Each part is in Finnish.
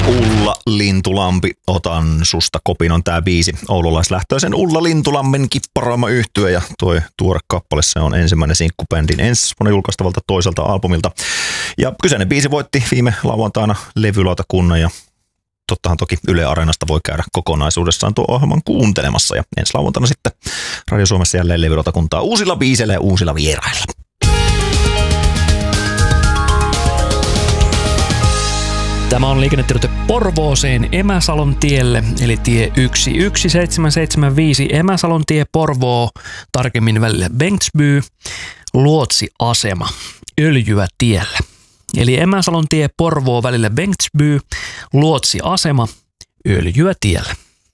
Ulla Lintulampi, otan susta kopin on tää biisi. Oululaislähtöisen Ulla Lintulammin kipparoima yhtye ja toi tuore kappale, se on ensimmäinen sinkkubändin ensi vuonna julkaistavalta toiselta albumilta. Ja kyseinen biisi voitti viime lauantaina levylautakunnan ja tottahan toki Yle Areenasta voi käydä kokonaisuudessaan tuo ohjelman kuuntelemassa ja ensi lauantaina sitten Radio Suomessa jälleen levylautakuntaa uusilla biiseillä ja uusilla vierailla. Tämä on liikennetiedote Porvooseen Emäsalon tielle, eli tie 11775 Emäsalon tie Porvoo, tarkemmin välillä Bengtsby, luotsiasema, Öljyä tiellä. Eli Emäsalon tie Porvoo välillä Bengtsby, luotsiasema, Öljyä tiellä.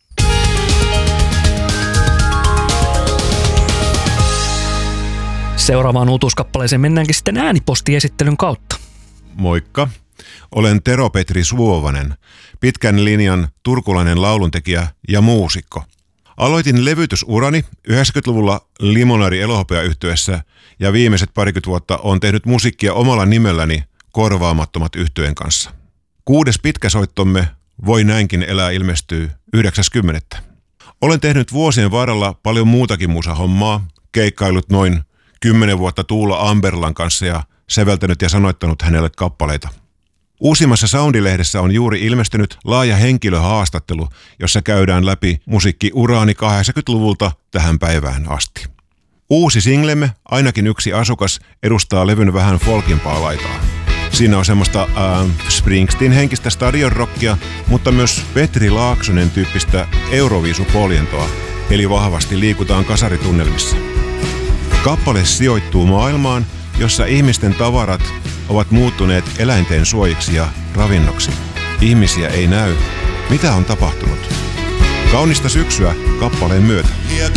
Seuraavaan uutuuskappaleeseen mennäänkin sitten äänipostiesittelyn kautta. Moikka. Olen Tero Petri Suovanen, pitkän linjan turkulainen lauluntekijä ja muusikko. Aloitin levytysurani 90-luvulla Limonari Elohopea-yhtyeessä ja viimeiset parikymmentä vuotta olen tehnyt musiikkia omalla nimelläni Korvaamattomat yhtyeen kanssa. 6. pitkäsoittomme Voi näinkin elää ilmestyy 9.10. Olen tehnyt vuosien varrella paljon muutakin musahommaa, keikkailut noin 10 vuotta Tuula Amberlan kanssa ja säveltänyt ja sanoittanut hänelle kappaleita. Uusimmassa Soundi-lehdessä on juuri ilmestynyt laaja henkilöhaastattelu, jossa käydään läpi musiikkiuraani 80-luvulta tähän päivään asti. Uusi singlemme, Ainakin yksi asukas, edustaa levyn vähän folkimpaa laitaa. Siinä on semmoista Springsteen-henkistä stadionrockia, mutta myös Petri Laaksonen tyyppistä Euroviisupoljentoa, eli vahvasti liikutaan kasaritunnelmissa. Kappale sijoittuu maailmaan, jossa ihmisten tavarat ovat muuttuneet eläinten suojiksi ja ravinnoksi. Ihmisiä ei näy. Mitä on tapahtunut? Kaunista syksyä kappaleen myötä.